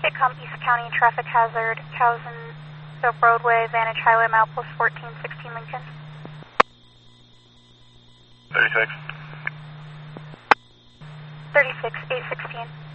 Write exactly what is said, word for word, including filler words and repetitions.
Hitcom East County traffic hazard, Towson Soap Roadway, Vantage Highway, milepost fourteen sixteen Lincoln. thirty-six. thirty-six eight sixteen.